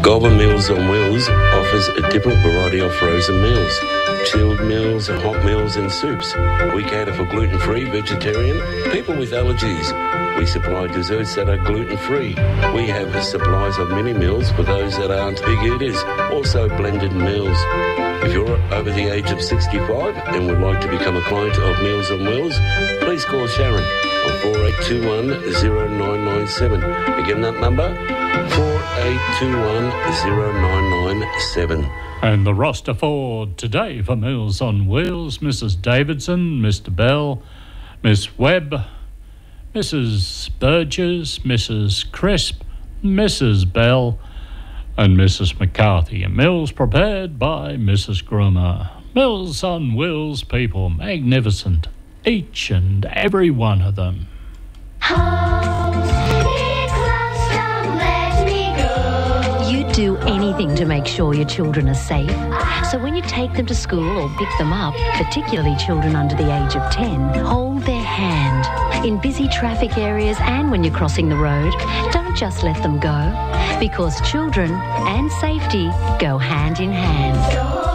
Goulburn Meals on Wheels offers a different variety of frozen meals, chilled meals, hot meals and soups. We cater for gluten-free, vegetarian, people with allergies. We supply desserts that are gluten-free. We have supplies of mini meals for those that aren't big eaters, also blended meals. If you're over the age of 65 and would like to become a client of Meals on Wheels, please call Sharon on 4821 0997. Again, that number, 4821 0997. And the roster for today for Meals on Wheels: Mrs. Davidson, Mr. Bell, Miss Webb, Mrs. Burgess, Mrs. Crisp, Mrs. Bell, and Mrs. McCarthy. And meals prepared by Mrs. Groomer. Meals on Wheels people, magnificent, each and every one of them. You do anything to make sure your children are safe. So when you take them to school or pick them up, particularly children under the age of 10, hold their hand. In busy traffic areas and when you're crossing the road, don't just let them go, because children and safety go hand in hand.